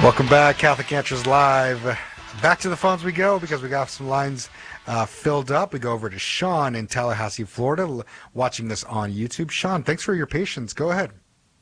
Welcome back, Catholic Answers Live. Back to the phones we go because we got some lines filled up. We go over to Sean in Tallahassee, Florida, watching this on YouTube. Sean, thanks for your patience. Go ahead.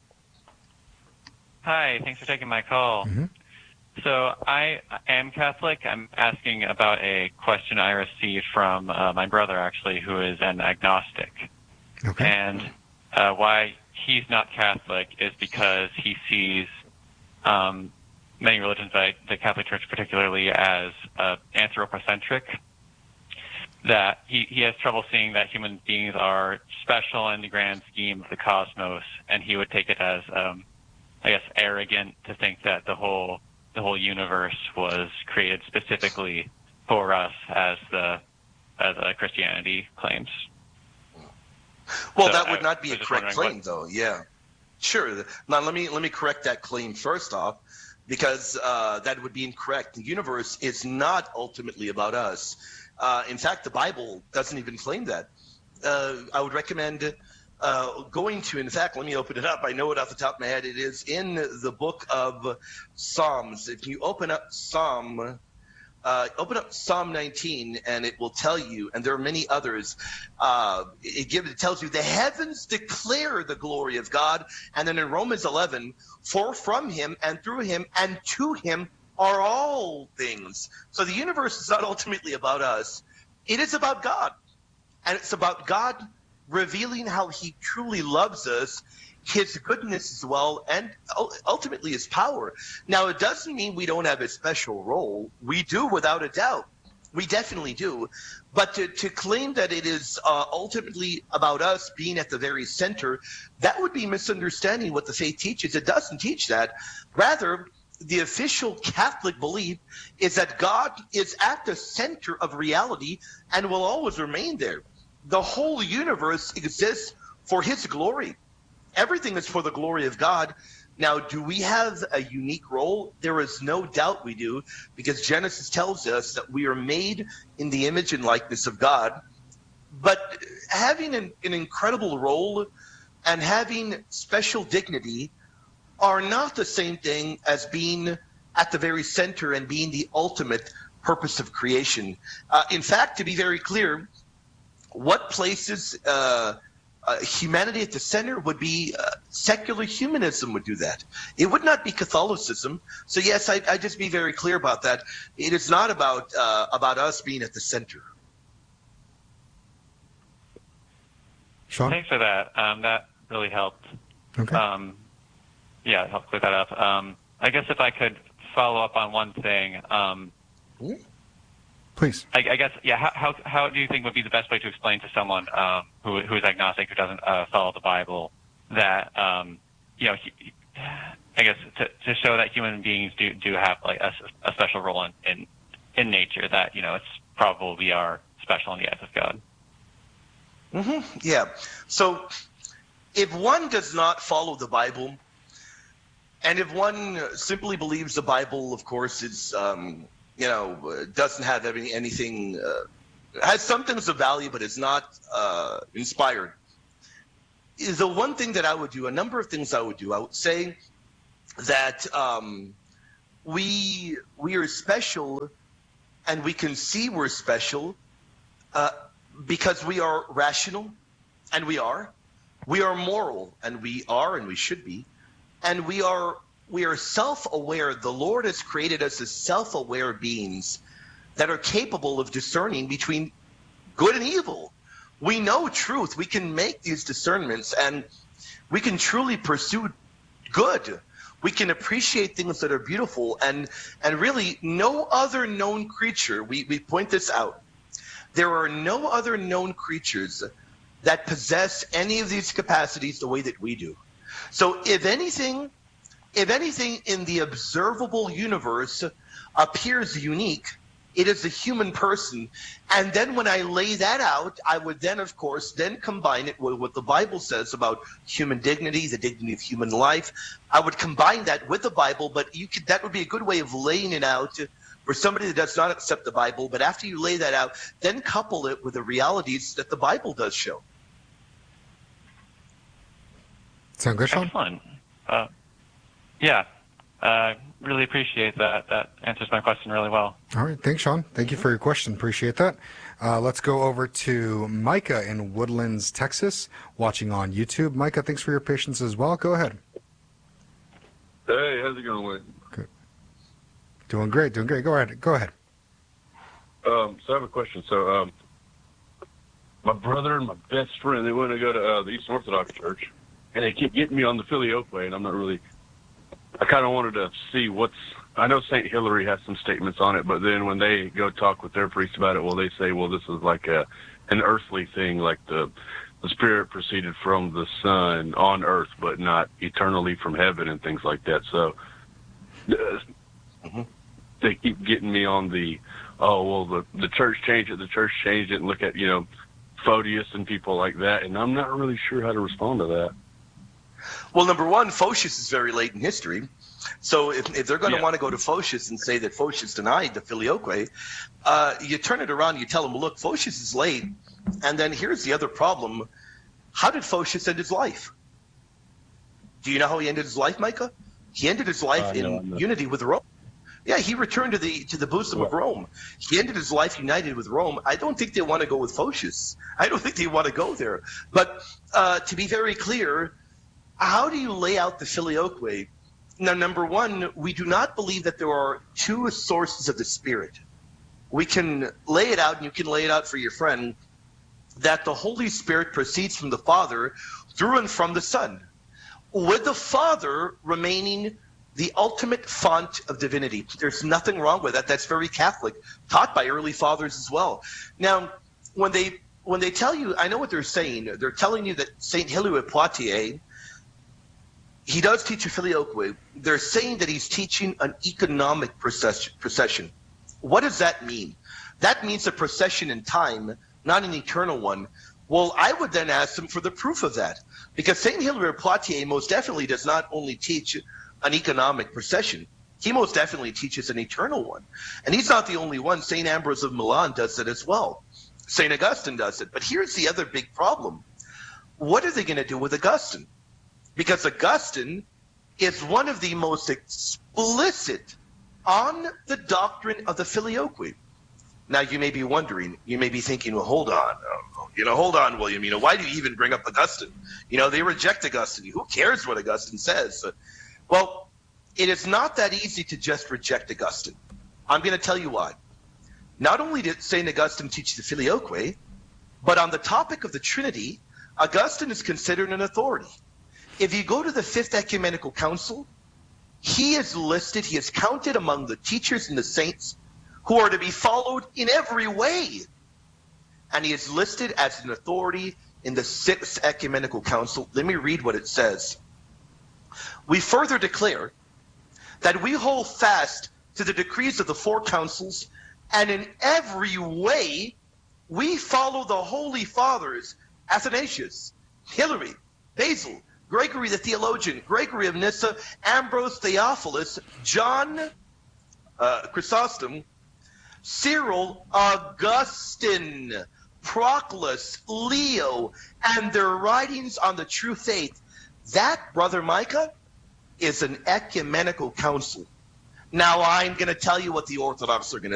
Hi, thanks for taking my call. Mm-hmm. So I am Catholic. I'm asking about a question I received from my brother, actually, who is an agnostic. Okay. And why he's not Catholic is because he sees many religions, the Catholic Church particularly, as anthropocentric. That he has trouble seeing that human beings are special in the grand scheme of the cosmos, and he would take it as, I guess, arrogant to think that the whole universe was created specifically for us, as Christianity claims. Well, So that would I not be a was just correct wondering claim, though. Yeah, sure. Now, let me correct that claim first off, because that would be incorrect. The universe is not ultimately about us. In fact, the Bible doesn't even claim that. I would recommend going to, in fact, let me open it up. I know it off the top of my head. It is in the book of Psalms. If you open up Psalm 19, and it will tell you, and there are many others. It tells you the heavens declare the glory of God, and then in Romans 11, for from him and through him and to him are all things. So the universe is not ultimately about us. It is about God, and it's about God revealing how he truly loves us, his goodness as well, and ultimately his power. Now, it doesn't mean we don't have a special role. We do, without a doubt. We definitely do. But to claim that it is ultimately about us being at the very center, that would be misunderstanding what the faith teaches. It doesn't teach that. Rather, the official Catholic belief is that God is at the center of reality and will always remain there. The whole universe exists for his glory. Everything is for the glory of God. Now, do we have a unique role? There is no doubt we do, because Genesis tells us that we are made in the image and likeness of God. But having an incredible role and having special dignity are not the same thing as being at the very center and being the ultimate purpose of creation. In fact, to be very clear, what places humanity at the center would be secular humanism would do that. It would not be Catholicism. So yes, I just be very clear about that. It is not about us being at the center. Sean? Thanks for that. That really helped. Okay. Yeah, it helped clear that up. I guess if I could follow up on one thing. Please. I guess, yeah. How do you think would be the best way to explain to someone who is agnostic, who doesn't follow the Bible, that I guess to show that human beings do have like a special role in nature, that it's probable we are special in the eyes of God. Mm-hmm. Yeah. So if one does not follow the Bible, and if one simply believes the Bible, of course, is doesn't have anything, has some things of value, but is not inspired. Is the one thing that I would do, a number of things I would do. I would say that we are special, and we can see we're special because we are rational, and we are. We are moral, and we are, and we should be. And we are self-aware. The Lord has created us as self-aware beings that are capable of discerning between good and evil. We know truth. We can make these discernments, and we can truly pursue good. We can appreciate things that are beautiful, and really no other known creature, we point this out, there are no other known creatures that possess any of these capacities the way that we do. So if anything in the observable universe appears unique, it is the human person. And then when I lay that out, I would then, of course, combine it with what the Bible says about human dignity, the dignity of human life. I would combine that with the Bible, but that would be a good way of laying it out for somebody that does not accept the Bible. But after you lay that out, then couple it with the realities that the Bible does show. Sound good, Sean? Excellent. Yeah. Really appreciate that. That answers my question really well. All right. Thanks, Sean. Thank you for your question. Appreciate that. Let's go over to Micah in Woodlands, Texas, watching on YouTube. Micah, thanks for your patience as well. Go ahead. Hey, how's it going, Wade? Good. Doing great. Go ahead. So I have a question. So my brother and my best friend, they want to go to the Eastern Orthodox Church, and they keep getting me on the Filioque way, and I'm not really. I kind of wanted to see I know St. Hilary has some statements on it, but then when they go talk with their priest about it, well, they say, well, this is like an earthly thing, like the Spirit proceeded from the Son on earth, but not eternally from heaven and things like that. So they keep getting me on the, the church changed it, and look at, Photius and people like that, and I'm not really sure how to respond to that. Well, number one, Photius is very late in history. So if they're going to want to go to Photius and say that Photius denied the Filioque, you turn it around, you tell them, look, Photius is late. And then here's the other problem. How did Photius end his life? Do you know how he ended his life, Micah? He ended his life in unity with Rome. Yeah, he returned to the bosom of Rome. He ended his life united with Rome. I don't think they want to go with Photius. I don't think they want to go there. But to be very clear, how do you lay out the Filioque? Now, number one, we do not believe that there are two sources of the Spirit. We can lay it out, and you can lay it out for your friend, that the Holy Spirit proceeds from the Father through and from the Son, with the Father remaining the ultimate font of divinity. There's nothing wrong with that. That's very Catholic, taught by early fathers as well. Now, when they tell you, I know what they're saying. They're telling you that St. Hilary of Poitiers, he does teach a Filioque. They're saying that he's teaching an economic procession. What does that mean? That means a procession in time, not an eternal one. Well, I would then ask them for the proof of that, because St. Hilary of Poitiers most definitely does not only teach an economic procession. He most definitely teaches an eternal one. And he's not the only one. St. Ambrose of Milan does it as well. St. Augustine does it. But here's the other big problem. What are they going to do with Augustine? Because Augustine is one of the most explicit on the doctrine of the Filioque. Now, you may be wondering, you may be thinking, well, hold on, William. Why do you even bring up Augustine? They reject Augustine. Who cares what Augustine says? Well, it is not that easy to just reject Augustine. I'm going to tell you why. Not only did St. Augustine teach the Filioque, but on the topic of the Trinity, Augustine is considered an authority. If you go to the Fifth Ecumenical Council, he is listed, he is counted among the teachers and the saints who are to be followed in every way. And he is listed as an authority in the Sixth Ecumenical Council. Let me read what it says. We further declare that we hold fast to the decrees of the four councils, and in every way we follow the Holy Fathers, Athanasius, Hilary, Basil, Gregory the Theologian, Gregory of Nyssa, Ambrose Theophilus, John Chrysostom, Cyril, Augustine, Proclus, Leo, and their writings on the true faith. That, Brother Micah, is an ecumenical council. Now, I'm going to tell you what the Orthodox are going to